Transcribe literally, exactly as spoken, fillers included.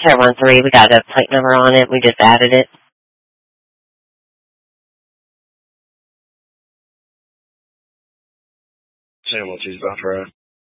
zero one three. We got a plate number on it. We just added it. ten one two's about right.